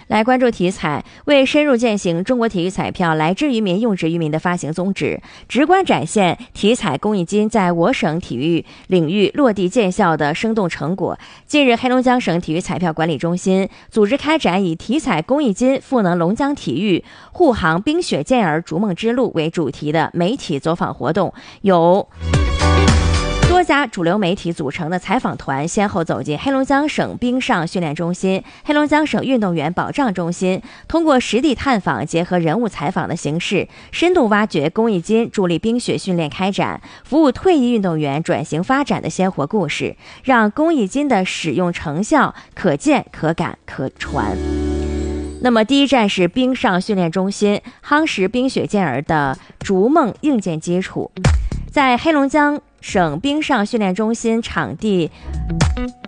来关注体彩，为深入践行中国体育彩票来之于民、用之于民的发行宗旨，直观展现体彩公益金在我省体育领域落地见效的生动成果。近日，黑龙江省体育彩票管理中心组织开展以体彩公益金赋能龙江体育、护航冰雪健儿逐梦之路为主题的媒体走访活动，有多家主流媒体组成的采访团先后走进黑龙江省冰上训练中心、黑龙江省运动员保障中心，通过实地探访结合人物采访的形式，深度挖掘公益金助力冰雪训练开展、服务退役运动员转型发展的鲜活故事，让公益金的使用成效可见、可感、可传。那么第一站是冰上训练中心，夯实冰雪健儿的逐梦硬件基础。在黑龙江省冰上训练中心场地